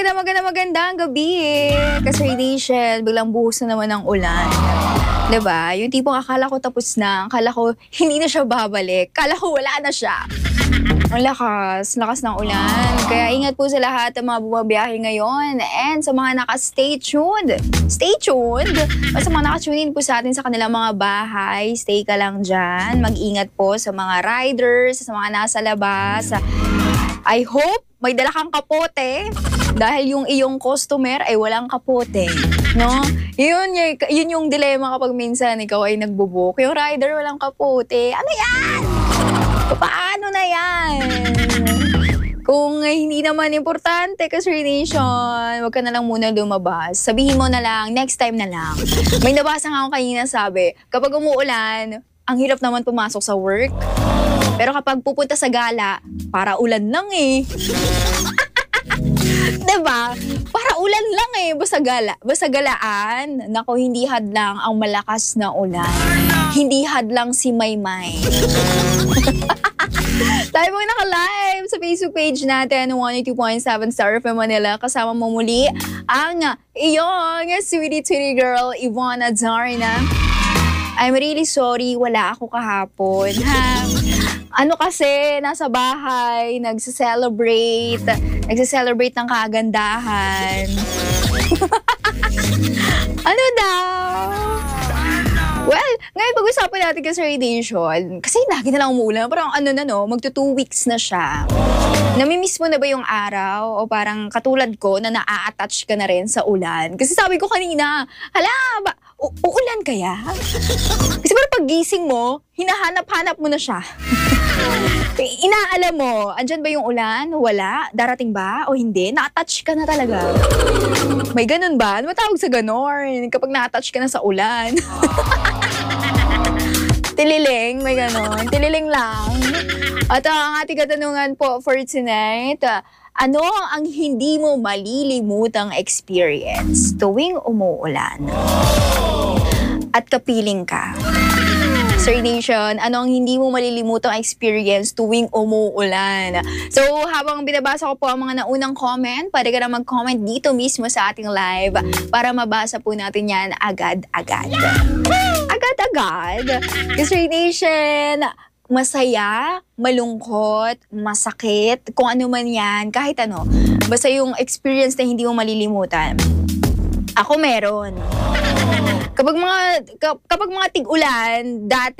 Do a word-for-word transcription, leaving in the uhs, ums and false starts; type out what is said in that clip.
maganda, maganda, magandang gabi. Kasi Rachel, biglang buhos na naman ng ulan. Diba? Yung tipong akala ko tapos na, akala ko hindi na siya babalik, akala ko wala na siya. Ang lakas, lakas ng ulan. Kaya ingat po sa lahat ng mga bumabiyahe ngayon. And sa mga naka-stay tuned, stay tuned. O sa mga naka-tune in po sa atin sa kanilang mga bahay, stay ka lang dyan. Mag-ingat po sa mga riders, sa mga nasa labas. I hope may dala kang kapote dahil yung iyong customer ay walang kapote, no? Yun, yun, yun yung dilema kapag minsan ikaw ay nagbubook. Yung rider walang kapote. Ano yan? Paano na yan? Kung hindi naman importante kasi Nation, wag ka na lang muna lumabas. Sabihin mo na lang, next time na lang. May nabasa nga ako kanina sabi, kapag umuulan, ang hirap naman pumasok sa work. Pero kapag pupunta sa gala, para ulan lang eh. Diba? Para ulan lang eh. Basta gala. Basta galaan. Nako, hindi hadlang ang malakas na ulan. Hindi hadlang si Maymay. Tayo po naka-live sa Facebook page natin, one oh two point seven Star F M Manila. Kasama mo muli ang iyong sweetie sweetie girl, Ivana Darna. I'm really sorry, wala ako kahapon. Ha? Ano kasi, nasa bahay, nagse-celebrate, nagse-celebrate ng kagandahan. Ano daw? Well, ngayon pag-usapan natin kasi radiation, kasi lagi na lang umuulan, parang ano na no, magto two weeks na siya. Namimiss mo na ba yung araw? O parang katulad ko na naa-attach ka na rin sa ulan? Kasi sabi ko kanina, hala, ba, uulan kaya? Kasi parang pag-gising mo, hinahanap-hanap mo na siya. Inaalam mo, andyan ba yung ulan? Wala? Darating ba? O hindi? Na-attach ka na talaga. May ganun ba? Ano matawag sa ganon? Kapag na-attach ka na sa ulan. Tililing, may ganon. Tililing lang. At uh, ang ating katanungan po for tonight, uh, ano ang hindi mo malilimutang experience tuwing umuulan? At kapiling ka. Sir Nation, ano ang hindi mo malilimutang experience tuwing umuulan? So, habang binabasa ko po ang mga naunang comment, pwede ka na mag-comment dito mismo sa ating live para mabasa po natin yan agad-agad. Agad-agad. Sir Nation, masaya, malungkot, masakit, kung ano man yan, kahit ano, basta yung experience na hindi mo malilimutan. Ako meron. Kapag mga kapag mga tig-ulan, dati